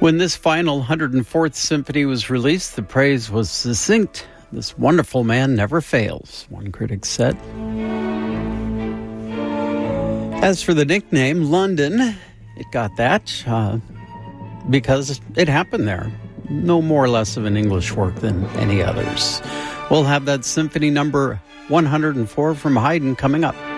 When this final 104th symphony was released, the praise was succinct. This wonderful man never fails, one critic said. As for the nickname, London, it got that because it happened there. No more or less of an English work than any others. We'll have that symphony number 104 from Haydn coming up.